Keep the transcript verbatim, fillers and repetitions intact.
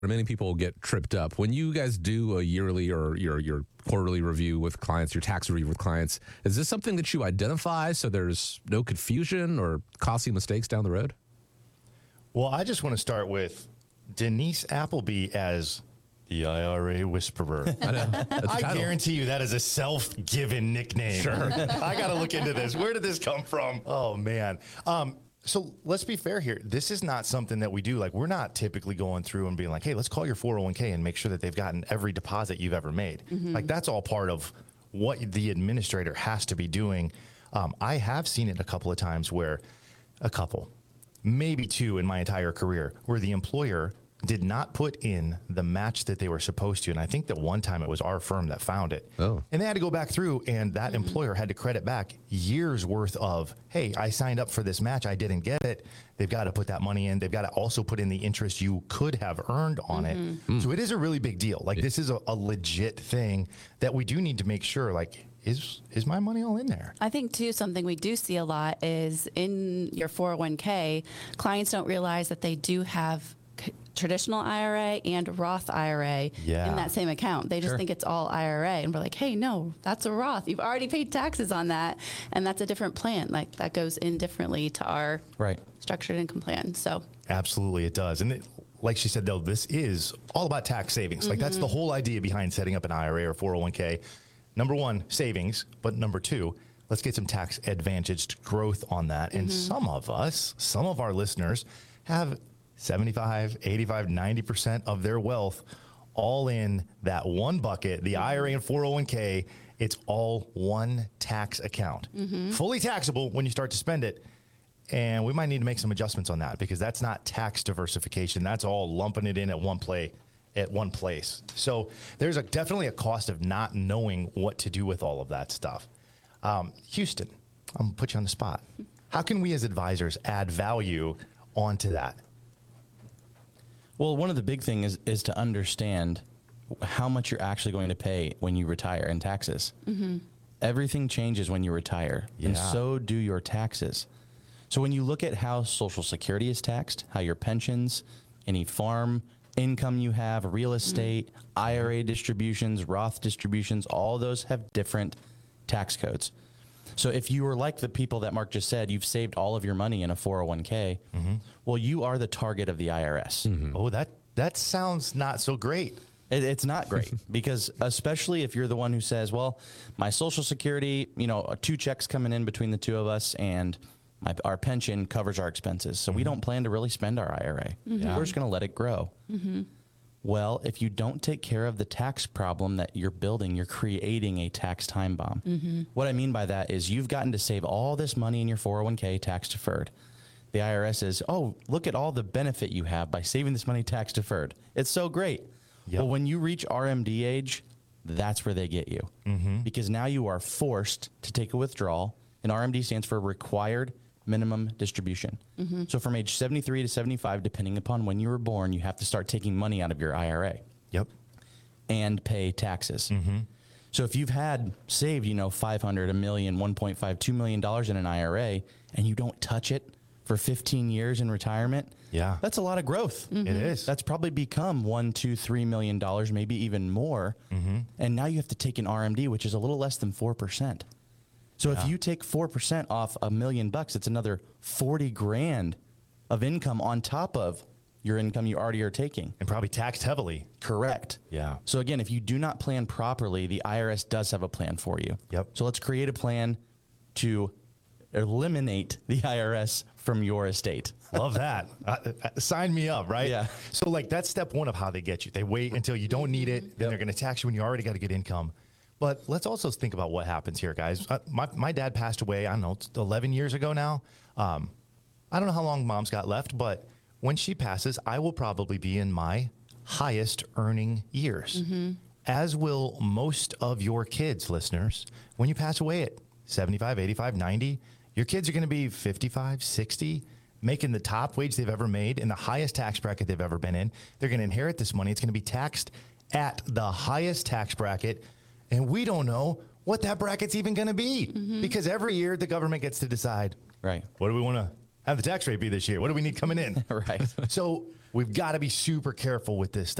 Many people get tripped up. When you guys do a yearly or your your quarterly review with clients, your tax review with clients, is this something that you identify so there's no confusion or costly mistakes down the road? Well, I just want to start with Denise Appleby as the I R A Whisperer. I know. That's the I title. guarantee you that is a self-given nickname. Sure. I got to look into this. Where did this come from? Oh, man. Um, so let's be fair here. This is not something that we do. Like, we're not typically going through and being like, hey, let's call your four oh one k and make sure that they've gotten every deposit you've ever made. Mm-hmm. Like, that's all part of what the administrator has to be doing. Um, I have seen it a couple of times where a couple, maybe two in my entire career, where the employer did not put in the match that they were supposed to. And I think that one time it was our firm that found it. Oh. And they had to go back through, and that mm-hmm. employer had to credit back years worth of, hey, I signed up for this match, I didn't get it. They've got to put that money in. They've got to also put in the interest you could have earned on Mm-hmm. it. Mm. So it is a really big deal. Like, this is a, a legit thing that we do need to make sure, like, is is my money all in there? I think, too, something we do see a lot is in your four oh one k, clients don't realize that they do have c- traditional I R A and Roth I R A Yeah. in that same account. They just Sure. think it's all I R A. And we're like, hey, no, that's a Roth. You've already paid taxes on that. And that's a different plan. Like, that goes in differently to our Right. structured income plan. So Absolutely, it does. And it, like she said, though, this is all about tax savings. Like, that's the whole idea behind setting up an I R A or four oh one k. Number one, savings. But number two, let's get some tax advantaged growth on that. And some of us, some of our listeners have seventy-five, eighty-five, ninety percent of their wealth all in that one bucket, the I R A and four oh one k. It's all one tax account, fully taxable when you start to spend it. And we might need to make some adjustments on that because that's not tax diversification. That's all lumping it in at one play, at one place. So there's a, definitely a cost of not knowing what to do with all of that stuff. Um, Houston, I'm gonna put you on the spot. How can we as advisors add value onto that? Well, one of the big things is, is to understand how much you're actually going to pay when you retire in taxes. Mm-hmm. Everything changes when you retire, and Yeah. so do your taxes. So when you look at how Social Security is taxed, how your pensions, any farm income you have, real estate, I R A distributions, Roth distributions, all those have different tax codes. So if you are like the people that Mark just said, you've saved all of your money in a four oh one k, well, you are the target of the I R S. Oh, that that sounds not so great. It, it's not great because especially if you're the one who says, well, my Social Security, you know, uh, two checks coming in between the two of us and my, our pension covers our expenses. So we don't plan to really spend our I R A. Yeah. We're just going to let it grow. Well, if you don't take care of the tax problem that you're building, you're creating a tax time bomb. What I mean by that is you've gotten to save all this money in your four oh one k tax deferred. The I R S is, oh, look at all the benefit you have by saving this money tax deferred. It's so great. Yep. Well, when you reach R M D age, that's where they get you. Because now you are forced to take a withdrawal, and R M D stands for required minimum distribution. So from age seventy-three to seventy-five, depending upon when you were born, you have to start taking money out of your I R A Yep. and pay taxes. So if you've had saved, you know, five hundred, a million, one point five, two million dollars in an I R A, and you don't touch it for fifteen years in retirement, Yeah. that's a lot of growth. It is. That's probably become one, two, three million dollars, maybe even more. And now you have to take an R M D, which is a little less than four percent. So if you take four percent off a million bucks, it's another forty grand of income on top of your income you already are taking. And probably taxed heavily. Correct. Yeah. So again, if you do not plan properly, the I R S does have a plan for you. Yep. So let's create a plan to eliminate the I R S from your estate. Love that. Uh, uh, sign me up, right? Yeah. So, like, that's step one of how they get you. They wait until you don't need it, then they're going to tax you when you already got a good income. But let's also think about what happens here, guys. Uh, my, my dad passed away, I don't know, it's eleven years ago now. Um, I don't know how long mom's got left, but when she passes, I will probably be in my highest earning years, as will most of your kids, listeners. When you pass away at seventy-five, eighty-five, ninety, your kids are going to be fifty-five, sixty, making the top wage they've ever made in the highest tax bracket they've ever been in. They're going to inherit this money. It's going to be taxed at the highest tax bracket. And we don't know what that bracket's even going to be because every year the government gets to decide, Right. what do we want to have the tax rate be this year? What do we need coming in? Right. So We've got to be super careful with this stuff.